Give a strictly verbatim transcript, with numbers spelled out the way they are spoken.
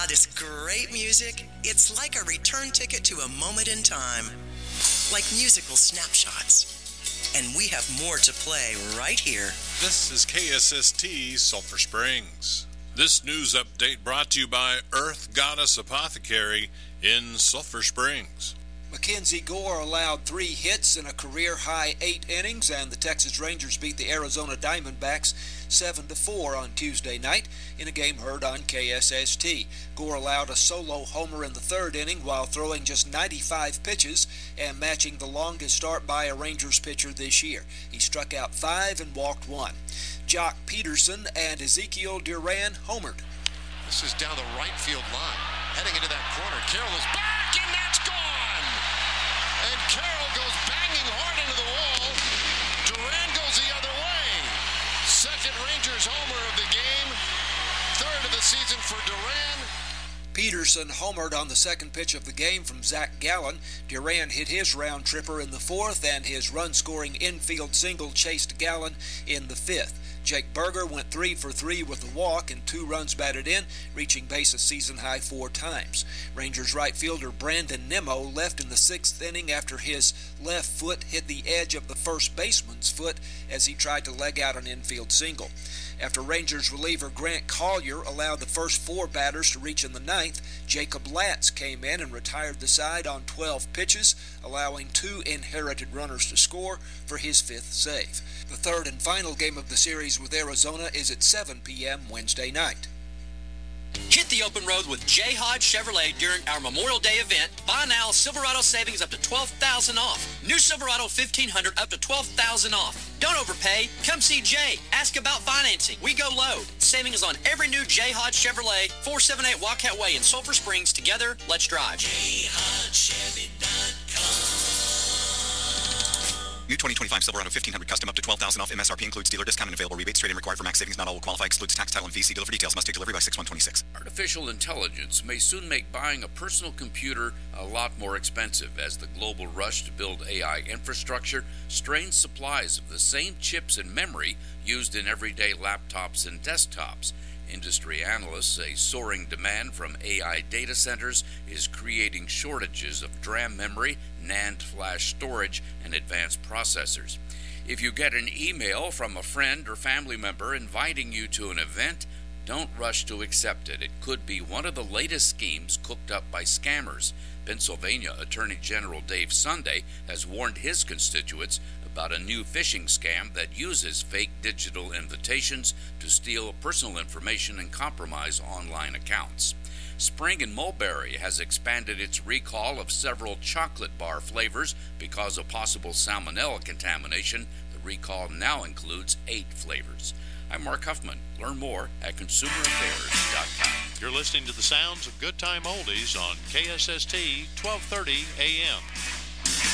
This great music, it's like a return ticket to a moment in time, like musical snapshots. And we have more to play right here. This is K S S T Sulphur Springs. This news update brought to you by Earth Goddess Apothecary in Sulphur Springs. Mackenzie Gore allowed three hits in a career-high eight innings, and the Texas Rangers beat the Arizona Diamondbacks seven to four on Tuesday night in a game heard on K S S T. Gore allowed a solo homer in the third inning while throwing just ninety-five pitches and matching the longest start by a Rangers pitcher this year. He struck out five and walked one. Jock Peterson and Ezekiel Duran homered. This is down the right field line. Heading into that corner, Carroll is back, and that's gone! And Carroll goes banging hard into the wall. Duran goes the other way. Second Rangers homer of the game. Third of the season for Duran. Peterson homered on the second pitch of the game from Zach Gallen. Duran hit his round tripper in the fourth, and his run-scoring infield single chased Gallen in the fifth. Jake Berger went three for three with a walk and two runs batted in, reaching base a season-high four times. Rangers right fielder Brandon Nimmo left in the sixth inning after his left foot hit the edge of the first baseman's foot as he tried to leg out an infield single. After Rangers reliever Grant Collier allowed the first four batters to reach in the ninth, Jacob Latz came in and retired the side on twelve pitches, allowing two inherited runners to score for his fifth save. The third and final game of the series with Arizona is at seven p.m. Wednesday night. Hit the open road with J. Hodge Chevrolet during our Memorial Day event. Buy now, Silverado savings up to twelve thousand dollars off. New Silverado fifteen hundred up to twelve thousand dollars off. Don't overpay. Come see Jay. Ask about financing. We go low. Savings on every new J. Hodge Chevrolet, four seventy-eight Wildcat Way in Sulphur Springs. Together, let's drive. J Hodge Chevy dot com. New twenty twenty-five Silverado fifteen hundred custom up to twelve thousand dollars off. M S R P includes dealer discount and available rebates. Trade-in required for max savings. Not all will qualify. Excludes tax, title, and V C. Dealer for details. Must take delivery by six one twenty-six. Artificial intelligence may soon make buying a personal computer a lot more expensive as the global rush to build A I infrastructure strains supplies of the same chips and memory used in everyday laptops and desktops. Industry analysts say soaring demand from A I data centers is creating shortages of DRAM memory, NAND flash storage, and advanced processors. If you get an email from a friend or family member inviting you to an event, don't rush to accept it. It could be one of the latest schemes cooked up by scammers. Pennsylvania Attorney General Dave Sunday has warned his constituents about a new phishing scam that uses fake digital invitations to steal personal information and compromise online accounts. Spring and Mulberry has expanded its recall of several chocolate bar flavors because of possible salmonella contamination. The recall now includes eight flavors. I'm Mark Huffman. Learn more at consumer affairs dot com. You're listening to the sounds of Good Time Oldies on K S S T twelve thirty A M.